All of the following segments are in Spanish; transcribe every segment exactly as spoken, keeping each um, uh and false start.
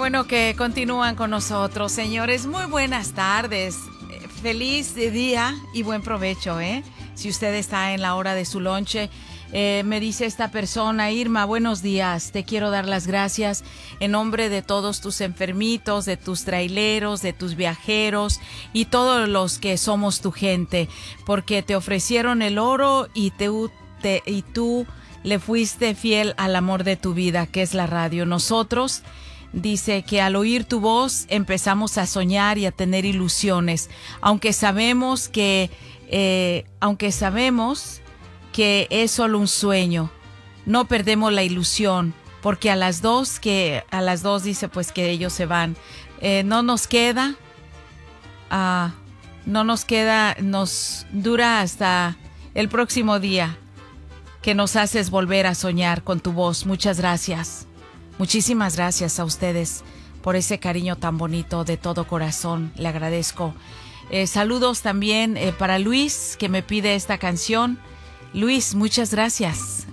bueno que continúan con nosotros, señores. Muy buenas tardes. Feliz día y buen provecho, ¿eh? Si usted está en la hora de su lonche. Eh, me dice esta persona: Irma, buenos días, te quiero dar las gracias en nombre de todos tus enfermitos, de tus traileros, de tus viajeros y todos los que somos tu gente, porque te ofrecieron el oro y, te, te, y tú le fuiste fiel al amor de tu vida, que es la radio. Nosotros, dice, que al oír tu voz empezamos a soñar y a tener ilusiones, aunque sabemos que, eh, aunque sabemos que es solo un sueño. No perdemos la ilusión, porque a las dos, que a las dos dice pues que ellos se van. Eh, no nos queda, uh, no nos queda, nos dura hasta el próximo día, que nos haces volver a soñar con tu voz. Muchas gracias. Muchísimas gracias a ustedes por ese cariño tan bonito, de todo corazón. Le agradezco. Eh, saludos también eh, para Luis, que me pide esta canción. Luis, muchas gracias.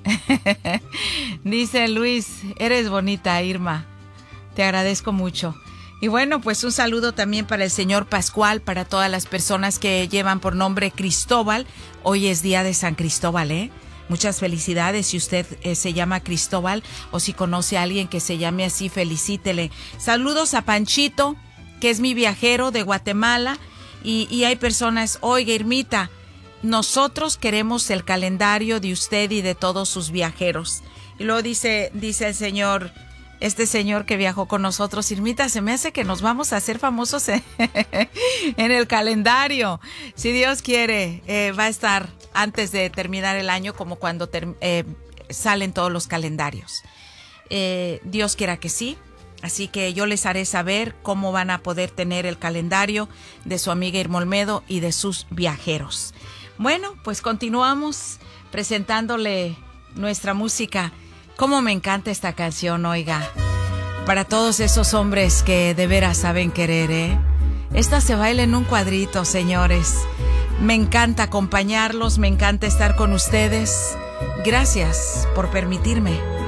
Dice Luis, eres bonita, Irma. Te agradezco mucho. Y bueno, pues un saludo también para el señor Pascual, para todas las personas que llevan por nombre Cristóbal. Hoy es día de San Cristóbal, ¿eh? Muchas felicidades. Si usted eh, se llama Cristóbal o si conoce a alguien que se llame así, felicítele. Saludos a Panchito, que es mi viajero de Guatemala. Y, y hay personas, oiga, Irmita, nosotros queremos el calendario de usted y de todos sus viajeros. Y luego dice, dice el señor, este señor que viajó con nosotros: Irmita, se me hace que nos vamos a hacer famosos en, en el calendario. Si Dios quiere, eh, va a estar antes de terminar el año, como cuando ter, eh, salen todos los calendarios. Eh, Dios quiera que sí. Así que yo les haré saber cómo van a poder tener el calendario de su amiga Irma Olmedo y de sus viajeros. Bueno, pues continuamos presentándole nuestra música. Cómo me encanta esta canción, oiga. Para todos esos hombres que de veras saben querer, ¿eh? Esta se baila en un cuadrito, señores. Me encanta acompañarlos, me encanta estar con ustedes. Gracias por permitirme.